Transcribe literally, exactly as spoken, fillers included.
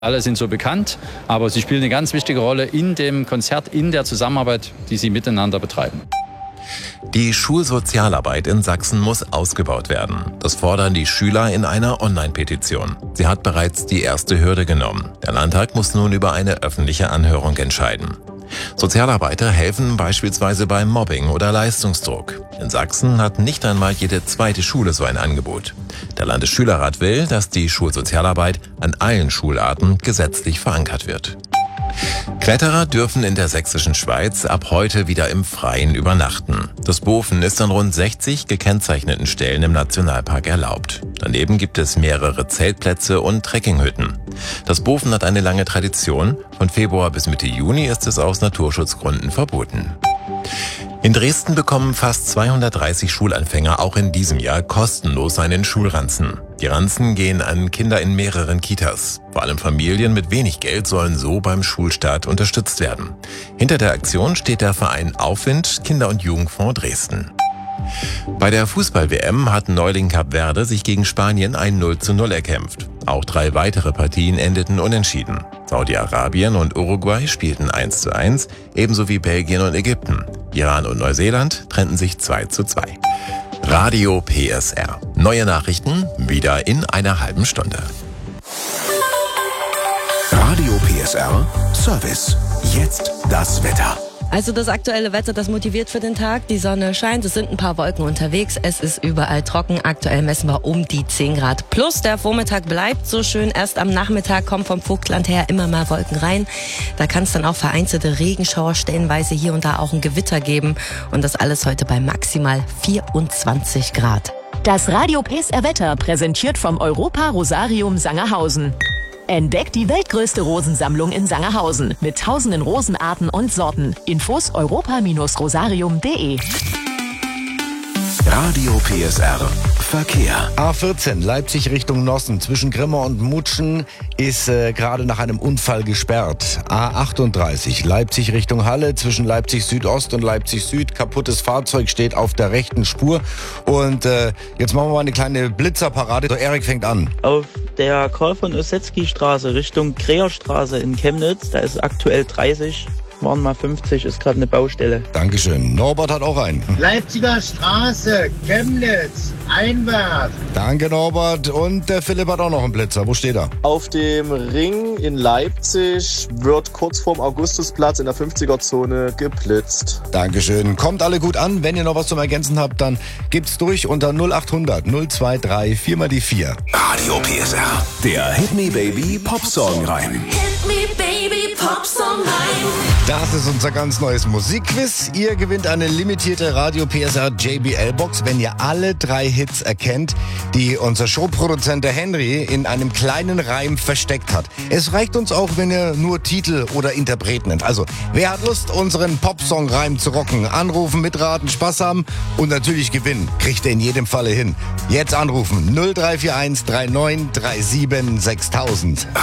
Alle sind so bekannt, aber sie spielen eine ganz wichtige Rolle in dem Konzert, in der Zusammenarbeit, die sie miteinander betreiben. Die Schulsozialarbeit in Sachsen muss ausgebaut werden. Das fordern die Schüler in einer Online-Petition. Sie hat bereits die erste Hürde genommen. Der Landtag muss nun über eine öffentliche Anhörung entscheiden. Sozialarbeiter helfen beispielsweise beim Mobbing oder Leistungsdruck. In Sachsen hat nicht einmal jede zweite Schule so ein Angebot. Der Landesschülerrat will, dass die Schulsozialarbeit an allen Schularten gesetzlich verankert wird. Kletterer dürfen in der sächsischen Schweiz ab heute wieder im Freien übernachten. Das Bofen ist an rund sechzig gekennzeichneten Stellen im Nationalpark erlaubt. Daneben gibt es mehrere Zeltplätze und Trekkinghütten. Das Bofen hat eine lange Tradition. Von Februar bis Mitte Juni ist es aus Naturschutzgründen verboten. In Dresden bekommen fast zweihundertdreißig Schulanfänger auch in diesem Jahr kostenlos einen Schulranzen. Die Ranzen gehen an Kinder in mehreren Kitas. Vor allem Familien mit wenig Geld sollen so beim Schulstart unterstützt werden. Hinter der Aktion steht der Verein Aufwind Kinder- und Jugendfonds Dresden. Bei der Fußball-W M hat Neuling Kap Verde sich gegen Spanien ein null zu null erkämpft. Auch drei weitere Partien endeten unentschieden. Saudi-Arabien und Uruguay spielten eins zu eins, ebenso wie Belgien und Ägypten. Iran und Neuseeland trennten sich zwei zu zwei. Radio P S R. Neue Nachrichten wieder in einer halben Stunde. Radio P S R Service. Jetzt das Wetter. Also das aktuelle Wetter, das motiviert für den Tag. Die Sonne scheint, es sind ein paar Wolken unterwegs. Es ist überall trocken. Aktuell messen wir um die zehn Grad. Plus der Vormittag bleibt so schön. Erst am Nachmittag kommen vom Vogtland her immer mal Wolken rein. Da kann es dann auch vereinzelte Regenschauer, stellenweise hier und da auch ein Gewitter geben. Und das alles heute bei maximal vierundzwanzig Grad. Das Radio P S R Wetter präsentiert vom Europa Rosarium Sangerhausen. Entdeckt die weltgrößte Rosensammlung in Sangerhausen mit tausenden Rosenarten und Sorten. Infos europa rosarium punkt de. Radio P S R Verkehr. A vierzehn Leipzig Richtung Nossen zwischen Grimma und Mutschen ist äh, gerade nach einem Unfall gesperrt. A achtunddreißig Leipzig Richtung Halle zwischen Leipzig Südost und Leipzig Süd. Kaputtes Fahrzeug steht auf der rechten Spur. Und äh, jetzt machen wir mal eine kleine Blitzerparade. So, Erik fängt an. Auf der Karl von Ossetsky Straße Richtung Kreherstraße in Chemnitz, da ist aktuell dreißig. Waren mal fünfzig, ist gerade eine Baustelle. Dankeschön. Norbert hat auch einen. Leipziger Straße, Chemnitz, einwärts. Danke, Norbert. Und der Philipp hat auch noch einen Blitzer. Wo steht er? Auf dem Ring in Leipzig wird kurz vorm Augustusplatz in der fünfziger-Zone geblitzt. Dankeschön. Kommt alle gut an. Wenn ihr noch was zum Ergänzen habt, dann gibt's durch unter null achthundert null drei vier mal die vier. Radio P S R. Der Hit Me Baby Popsong Reim. Hit me baby Popsong Reim. Das ist unser ganz neues Musikquiz. Ihr gewinnt eine limitierte Radio P S R J B L-Box, wenn ihr alle drei Hits erkennt, die unser Showproduzent der Henry in einem kleinen Reim versteckt hat. Es reicht uns auch, wenn ihr nur Titel oder Interpreten nennt. Also, wer hat Lust, unseren Popsong-Reim zu rocken? Anrufen, mitraten, Spaß haben und natürlich gewinnen. Kriegt ihr in jedem Falle hin. Jetzt anrufen null drei vier eins drei neun drei sieben sechstausend.